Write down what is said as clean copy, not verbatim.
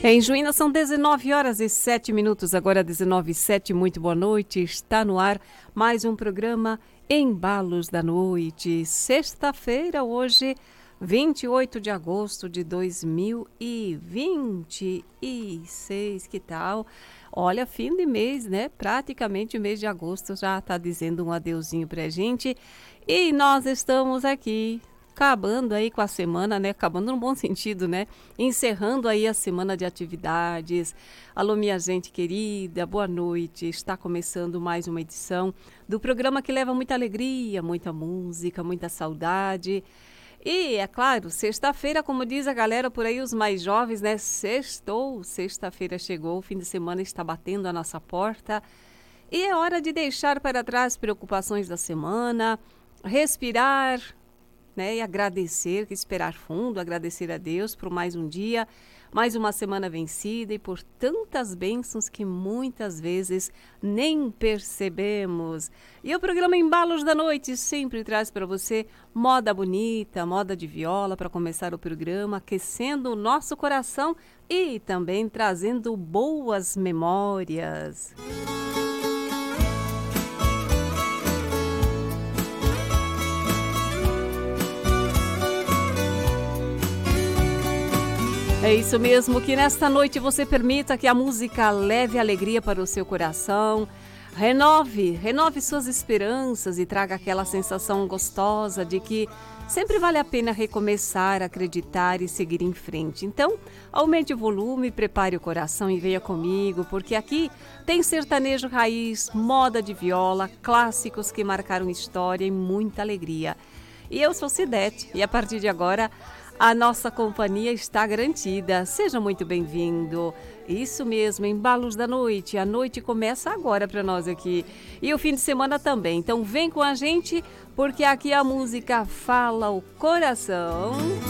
Em Juína são 19 horas e 7 minutos, agora 19h07, muito boa noite. Está no ar mais um programa Embalos da Noite. Sexta-feira, hoje, 28 de agosto de 2026. Que tal? Olha, fim de mês, né? Praticamente o mês de agosto já está dizendo um adeuzinho pra gente. E nós estamos aqui acabando aí com a semana, né? Acabando no bom sentido, né? Encerrando aí a semana de atividades. Alô, minha gente querida, boa noite. Está começando mais uma edição do programa que leva muita alegria, muita música, muita saudade. E, é claro, sexta-feira, como diz a galera por aí, os mais jovens, né? Sextou, sexta-feira chegou, o fim de semana está batendo a nossa porta. E é hora de deixar para trás preocupações da semana, respirar, né, e agradecer, esperar fundo, agradecer a Deus por mais um dia, mais uma semana vencida e por tantas bênçãos que muitas vezes nem percebemos. E o programa Embalos da Noite sempre traz para você moda bonita, moda de viola para começar o programa, aquecendo o nosso coração e também trazendo boas memórias. É isso mesmo, que nesta noite você permita que a música leve alegria para o seu coração, renove suas esperanças e traga aquela sensação gostosa de que sempre vale a pena recomeçar, acreditar e seguir em frente. Então, aumente o volume, prepare o coração e venha comigo, porque aqui tem sertanejo raiz, moda de viola, clássicos que marcaram história e muita alegria. E eu sou Cidete e a partir de agora a nossa companhia está garantida. Seja muito bem-vindo. Isso mesmo, Embalos da Noite. A noite começa agora para nós aqui. E o fim de semana também. Então vem com a gente, porque aqui a música fala o coração.